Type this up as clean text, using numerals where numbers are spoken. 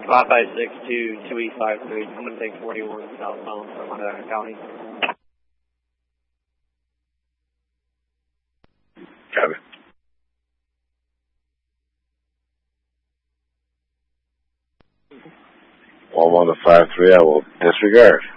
556-2253. I'm going to take 41 southbound from Onondaga County. Copy. 11 to 53, I will disregard.